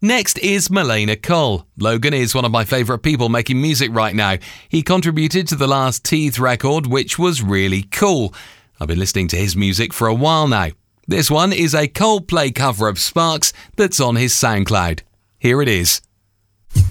Next is Milena Cole. Logan is one of my favourite people making music right now. He contributed to the last Teeth record, which was really cool. I've been listening to his music for a while now. This one is a Coldplay cover of Sparks that's on his SoundCloud. Here it is.